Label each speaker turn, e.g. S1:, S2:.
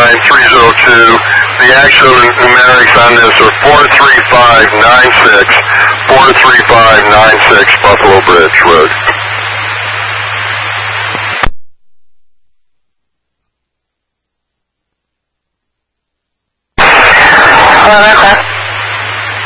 S1: The actual numerics on this are 43596, 43596 Buffalo Bridge Road.